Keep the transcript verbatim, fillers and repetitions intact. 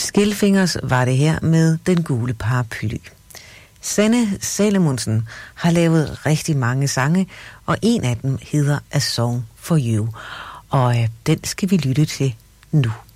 Skilfingers var det her med Den gule paraply. Sanne Salomonsen har lavet rigtig mange sange, og en af dem hedder A Song for You, og øh, den skal vi lytte til nu.